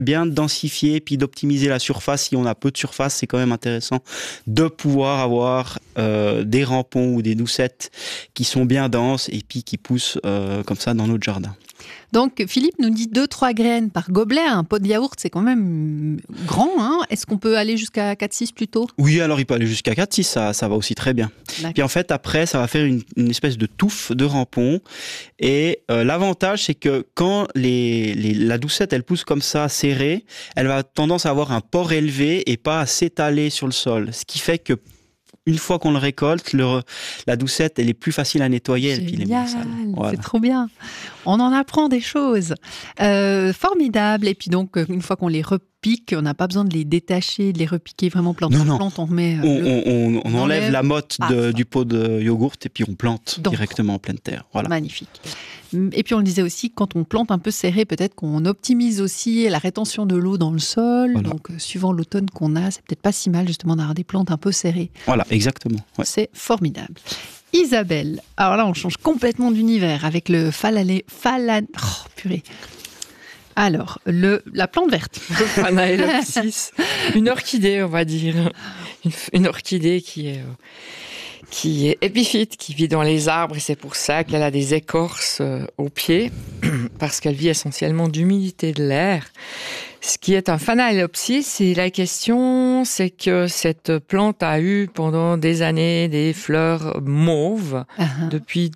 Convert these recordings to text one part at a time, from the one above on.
bien densifier puis d'optimiser la surface. Si on a peu de surface, c'est quand même intéressant de pouvoir avoir des rampons ou des doucettes qui sont bien denses et puis qui poussent comme ça dans notre jardin. Donc, Philippe nous dit 2-3 graines par gobelet. Un pot de yaourt, c'est quand même grand. Hein. Est-ce qu'on peut aller jusqu'à 4-6 plutôt ? Oui, alors il peut aller jusqu'à 4-6, ça va aussi très bien. D'accord. Puis en fait, après, ça va faire une espèce de touffe de rampons. Et l'avantage, c'est que quand la doucette, elle pousse comme ça, serrée, elle va tendance à avoir un port élevé et pas à s'étaler sur le sol. Ce qui fait que une fois qu'on le récolte, la doucette, elle est plus facile à nettoyer. Génial, et puis elle est moins sale. Voilà. C'est trop bien. On en apprend des choses. Formidable. Et puis donc, une fois qu'on les repique, on n'a pas besoin de les détacher, de les repiquer vraiment plante par plante. On remet. On enlève la motte du pot de yogourt et puis on plante donc, directement en pleine terre. Voilà. Magnifique. Et puis on le disait aussi, quand on plante un peu serré, peut-être qu'on optimise aussi la rétention de l'eau dans le sol. Voilà. Donc, suivant l'automne qu'on a, c'est peut-être pas si mal justement d'avoir des plantes un peu serrées. Voilà, exactement. Ouais. C'est formidable. Isabelle, alors là on change complètement d'univers avec le purée. Alors, la plante verte. Le Phalaenopsis, une orchidée on va dire, une orchidée qui est épiphyte, qui vit dans les arbres et c'est pour ça qu'elle a des écorces aux pieds, parce qu'elle vit essentiellement d'humidité de l'air. Ce qui est un Phalaenopsis, et la question, c'est que cette plante a eu pendant des années des fleurs mauves depuis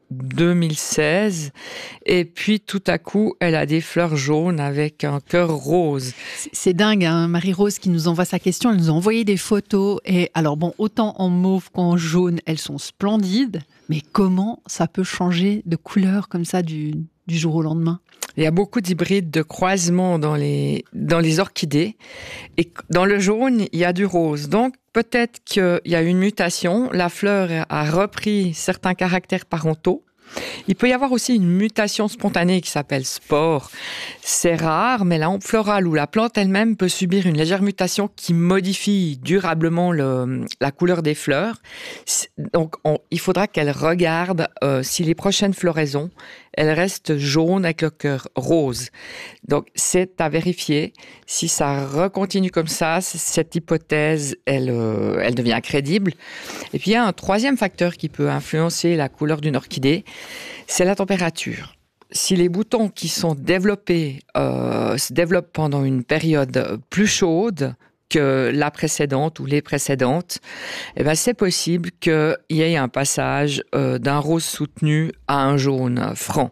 2016, et puis tout à coup, elle a des fleurs jaunes avec un cœur rose. C'est dingue, hein, Marie-Rose qui nous envoie sa question, elle nous a envoyé des photos, et alors bon, autant en mauve qu'en jaune, elles sont splendides, mais comment ça peut changer de couleur comme ça du jour au lendemain ? Il y a beaucoup d'hybrides, de croisements dans les orchidées. Et dans le jaune, il y a du rose. Donc, peut-être qu'il y a une mutation. La fleur a repris certains caractères parentaux. Il peut y avoir aussi une mutation spontanée qui s'appelle spore. C'est rare, mais la hampe florale ou la plante elle-même peut subir une légère mutation qui modifie durablement la couleur des fleurs. Donc, il faudra qu'elle regarde si les prochaines floraisons, elles restent jaunes avec le cœur rose. Donc, c'est à vérifier. Si ça recontinue comme ça, cette hypothèse, elle devient crédible. Et puis, il y a un troisième facteur qui peut influencer la couleur d'une orchidée, c'est la température. Si les boutons qui sont développés se développent pendant une période plus chaude que la précédente ou les précédentes, eh ben c'est possible qu'il y ait un passage d'un rose soutenu à un jaune franc.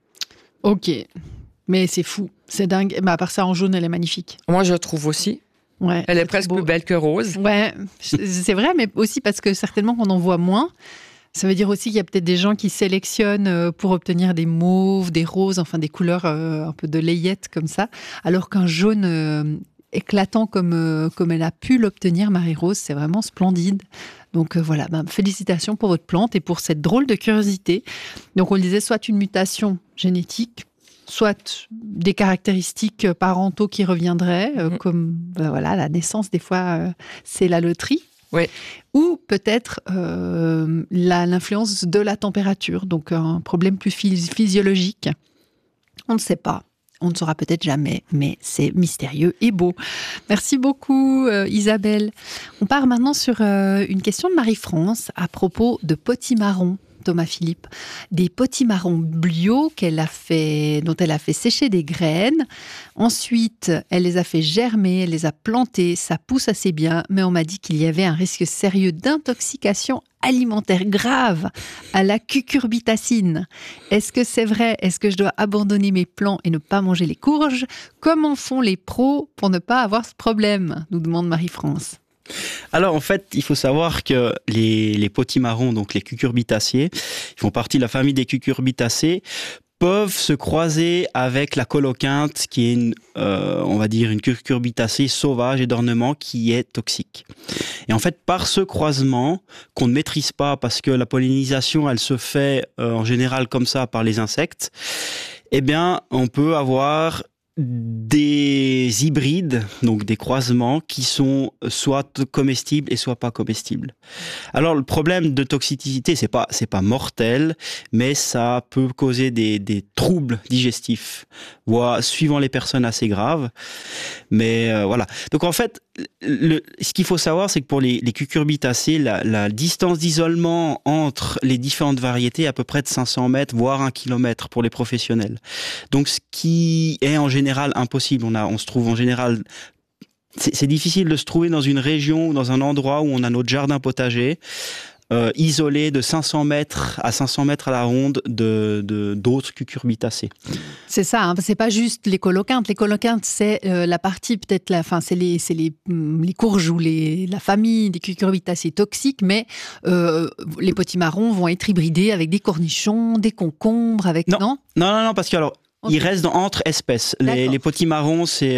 Ok, mais c'est fou, c'est dingue. Mais à part ça, en jaune, elle est magnifique. Moi, je trouve aussi. Ouais, elle est presque plus belle que rose. Ouais, c'est vrai, mais aussi parce que certainement qu'on en voit moins. Ça veut dire aussi qu'il y a peut-être des gens qui sélectionnent pour obtenir des mauves, des roses, enfin des couleurs un peu de layette comme ça, alors qu'un jaune éclatant comme elle a pu l'obtenir, Marie-Rose, c'est vraiment splendide. Donc voilà, félicitations pour votre plante et pour cette drôle de curiosité. Donc on le disait, soit une mutation génétique, soit des caractéristiques parentaux qui reviendraient, comme voilà, la naissance, des fois, c'est la loterie. Oui. Ou peut-être l'influence de la température, donc un problème plus physiologique. On ne sait pas. On ne saura peut-être jamais, mais c'est mystérieux et beau. Merci beaucoup, Isabelle. On part maintenant sur une question de Marie-France à propos de potimarron. Thomas Philippe, des potimarrons bio dont elle a fait sécher des graines. Ensuite, elle les a fait germer, elle les a plantés, ça pousse assez bien, mais on m'a dit qu'il y avait un risque sérieux d'intoxication alimentaire grave à la cucurbitacine. Est-ce que c'est vrai ? Est-ce que je dois abandonner mes plants et ne pas manger les courges ? Comment font les pros pour ne pas avoir ce problème ? Nous demande Marie-France. Alors en fait, il faut savoir que les potimarrons, donc les cucurbitacées, ils font partie de la famille des cucurbitacées, peuvent se croiser avec la coloquinte, qui est on va dire une cucurbitacée sauvage et d'ornement qui est toxique. Et en fait, par ce croisement qu'on ne maîtrise pas, parce que la pollinisation, elle se fait en général comme ça par les insectes, eh bien, on peut avoir des des hybrides, donc des croisements, qui sont soit comestibles et soit pas comestibles. Alors le problème de toxicité, c'est pas mortel, mais ça peut causer des troubles digestifs, voire suivant les personnes assez graves. Mais voilà. Donc en fait, ce qu'il faut savoir, c'est que pour les cucurbitacées, la distance d'isolement entre les différentes variétés est à peu près de 500 mètres, voire 1 kilomètre pour les professionnels. Donc ce qui est en général impossible. On se trouve en général... C'est difficile de se trouver dans une région ou dans un endroit où on a notre jardin potager, isolé de 500 mètres à 500 mètres à la ronde d'autres cucurbitacées. C'est ça, hein, c'est pas juste les coloquintes. Les coloquintes, c'est la partie peut-être, c'est les courges ou la famille des cucurbitacées toxiques, mais les potimarrons vont être hybridés avec des cornichons, des concombres, avec non, parce que alors. Okay. Ils restent entre espèces. Les potimarrons, c'est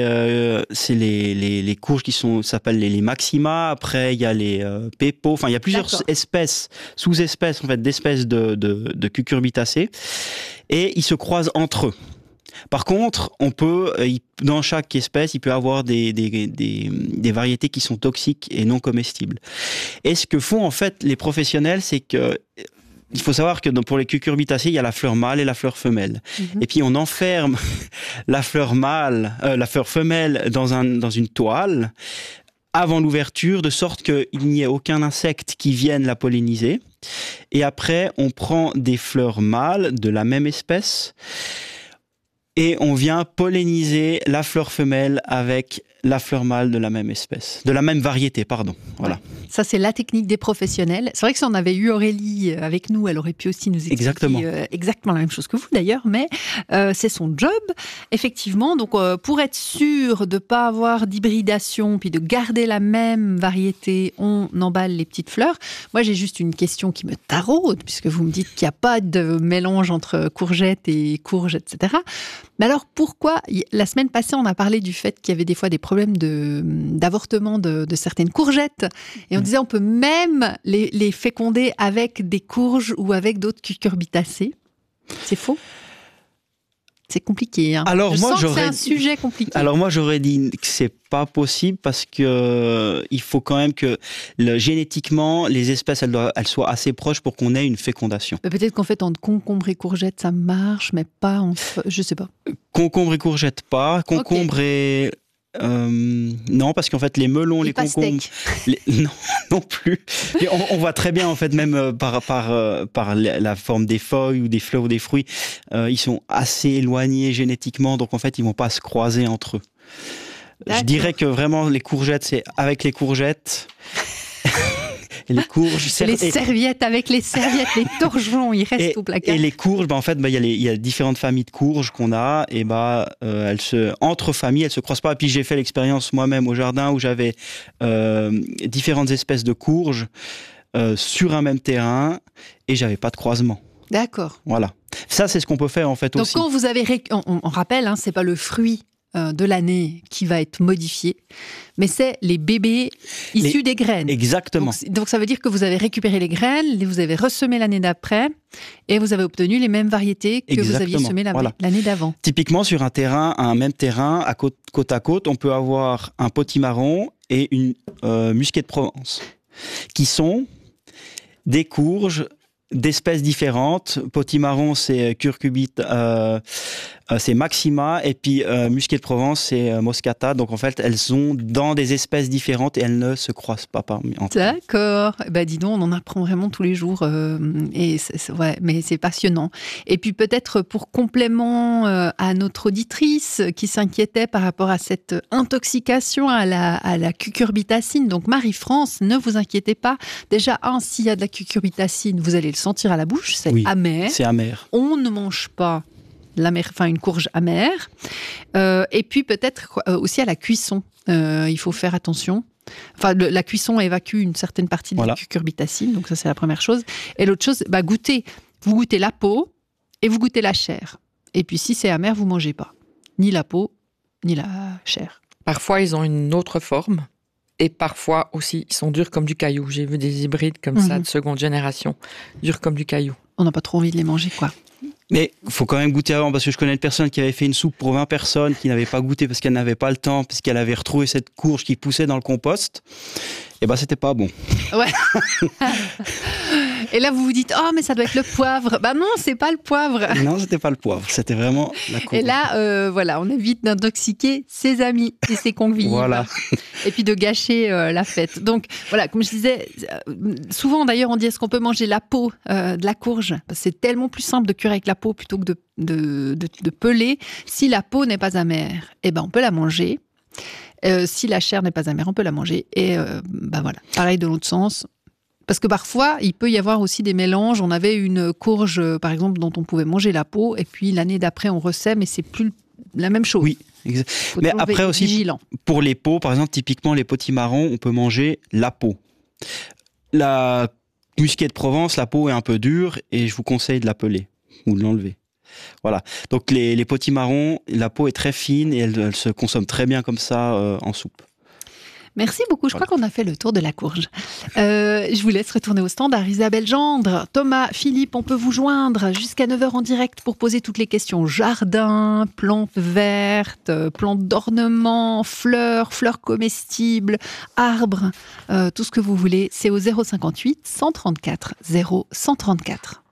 les courges qui s'appellent les maxima. Après, il y a les pépos. Enfin, il y a plusieurs espèces, sous-espèces en fait, d'espèces de cucurbitacées. Et ils se croisent entre eux. Par contre, dans chaque espèce, il peut y avoir des variétés qui sont toxiques et non comestibles. Et ce que font en fait les professionnels, c'est que il faut savoir que pour les cucurbitacées, il y a la fleur mâle et la fleur femelle. Mm-hmm. Et puis on enferme la fleur femelle dans une toile avant l'ouverture, de sorte qu'il n'y ait aucun insecte qui vienne la polliniser. Et après, on prend des fleurs mâles de la même espèce et on vient polliniser la fleur femelle avec la fleur mâle de la même espèce, de la même variété, pardon. Voilà. Ouais. Ça, c'est la technique des professionnels. C'est vrai que si on avait eu Aurélie avec nous, elle aurait pu aussi nous expliquer exactement la même chose que vous d'ailleurs, mais c'est son job, effectivement. Donc, pour être sûr de ne pas avoir d'hybridation, puis de garder la même variété, on emballe les petites fleurs. Moi, j'ai juste une question qui me taraude, puisque vous me dites qu'il n'y a pas de mélange entre courgettes et courges, etc. Mais alors, pourquoi, la semaine passée, on a parlé du fait qu'il y avait des fois des problèmes d'avortement de certaines courgettes. Et on disait, on peut même les féconder avec des courges ou avec d'autres cucurbitacées. C'est faux ? C'est compliqué. Hein. Alors c'est un sujet compliqué. Alors moi, j'aurais dit que c'est pas possible parce que il faut quand même que génétiquement, les espèces, elles soient assez proches pour qu'on ait une fécondation. Peut-être qu'en fait, entre concombre et courgette, ça marche, mais pas je sais pas. Concombre et courgette, pas. Concombre et... non, parce qu'en fait les melons, les concombres, non plus. Et on voit très bien en fait, même par la forme des feuilles ou des fleurs ou des fruits, ils sont assez éloignés génétiquement, donc en fait ils vont pas se croiser entre eux. D'accord. Je dirais que vraiment les courgettes, c'est avec les courgettes. Et les courges, serviettes avec les serviettes, les torchons, ils restent au placard. Et les courges, en fait, il y a différentes familles de courges qu'on a, et entre familles, elles se croisent pas. Et puis j'ai fait l'expérience moi-même au jardin où j'avais différentes espèces de courges sur un même terrain, et j'avais pas de croisement. D'accord. Voilà. Ça, c'est ce qu'on peut faire en fait donc, aussi. Donc quand vous avez, on rappelle, hein, c'est pas le fruit de l'année qui va être modifié, mais c'est les bébés issus des graines. Exactement. Donc ça veut dire que vous avez récupéré les graines, vous avez ressemé l'année d'après, et vous avez obtenu les mêmes variétés que vous aviez semées l'année d'avant. Typiquement, sur un même terrain, côte à côte, on peut avoir un potimarron et une musquée de Provence, qui sont des courges d'espèces différentes. Potimarron, c'est curcubite, c'est maxima, et puis musquée de Provence, c'est moscata. Donc en fait, elles sont dans des espèces différentes et elles ne se croisent pas entre elles. D'accord. Dis donc, on en apprend vraiment tous les jours, et mais c'est passionnant. Et puis peut-être pour complément à notre auditrice qui s'inquiétait par rapport à cette intoxication à la cucurbitacine. Donc Marie-France, ne vous inquiétez pas. Déjà, s'il y a de la cucurbitacine, vous allez le sentir à la bouche, c'est amer. C'est amer. On ne mange pas une courge amère. Et puis peut-être aussi à la cuisson, il faut faire attention. Enfin, la cuisson évacue une certaine partie de la cucurbitacine, donc ça c'est la première chose. Et l'autre chose, goûtez. Vous goûtez la peau et vous goûtez la chair. Et puis si c'est amer, vous ne mangez pas. Ni la peau, ni la chair. Parfois, ils ont une autre forme. Et parfois aussi, ils sont durs comme du caillou. J'ai vu des hybrides comme ça, de seconde génération, durs comme du caillou. On n'a pas trop envie de les manger, quoi. Mais il faut quand même goûter avant, parce que je connais une personne qui avait fait une soupe pour 20 personnes, qui n'avait pas goûté parce qu'elle n'avait pas le temps, parce qu'elle avait retrouvé cette courge qui poussait dans le compost. Et ben c'était pas bon. Ouais. Et là, vous vous dites, oh, mais ça doit être le poivre. Bah non, c'est pas le poivre. Non, c'était pas le poivre, c'était vraiment la courge. Et là, voilà, on évite d'intoxiquer ses amis et ses convives. Voilà. Et puis de gâcher la fête. Donc, voilà, comme je disais, souvent d'ailleurs, on dit, est-ce qu'on peut manger la peau de la courge? Parce que c'est tellement plus simple de cuire avec la peau plutôt que de peler. Si la peau n'est pas amère, eh ben, on peut la manger. Si la chair n'est pas amère, on peut la manger. Et bah voilà, pareil de l'autre sens. Parce que parfois, il peut y avoir aussi des mélanges. On avait une courge, par exemple, dont on pouvait manger la peau, et puis l'année d'après, on resème, et c'est plus la même chose. Oui, exact. Mais après aussi, vigilant. Pour les peaux, par exemple, typiquement les potimarrons, on peut manger la peau. La musquée de Provence, la peau est un peu dure, et je vous conseille de la peler ou de l'enlever. Voilà. Donc les potimarrons, la peau est très fine et elle se consomme très bien comme ça en soupe. Merci beaucoup. Je crois qu'on a fait le tour de la courge. Je vous laisse retourner au standard. Isabelle Gendre, Thomas, Philippe, on peut vous joindre jusqu'à 9h en direct pour poser toutes les questions. Jardin, plantes vertes, plantes d'ornement, fleurs comestibles, arbres, tout ce que vous voulez. C'est au 058 134 0134.